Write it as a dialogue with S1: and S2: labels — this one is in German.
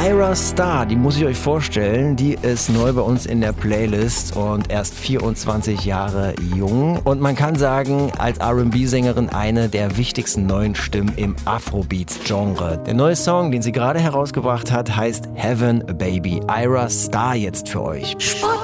S1: Ira Starr, die muss ich euch vorstellen, die ist neu bei uns in der Playlist und erst 24 Jahre jung. Und man kann sagen, als R&B-Sängerin eine der wichtigsten neuen Stimmen im Afrobeats-Genre. Der neue Song, den sie gerade herausgebracht hat, heißt Heaven Baby. Ira Starr jetzt für euch.